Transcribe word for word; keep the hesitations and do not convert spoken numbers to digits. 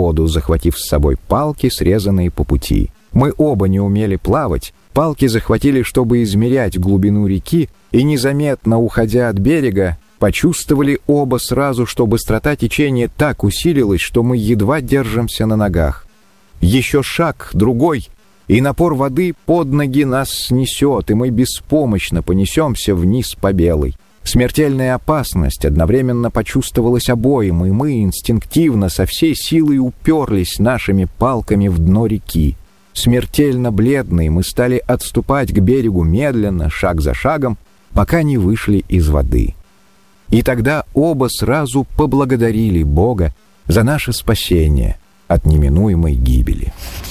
воду, захватив с собой палки, срезанные по пути. Мы оба не умели плавать, палки захватили, чтобы измерять глубину реки, и незаметно, уходя от берега, почувствовали оба сразу, что быстрота течения так усилилась, что мы едва держимся на ногах. Еще шаг, другой, и напор воды под ноги нас снесет, и мы беспомощно понесемся вниз по белой. Смертельная опасность одновременно почувствовалась обоим, и мы инстинктивно со всей силой уперлись нашими палками в дно реки. Смертельно бледные мы стали отступать к берегу медленно, шаг за шагом, пока не вышли из воды. И тогда оба сразу поблагодарили Бога за наше спасение от неминуемой гибели.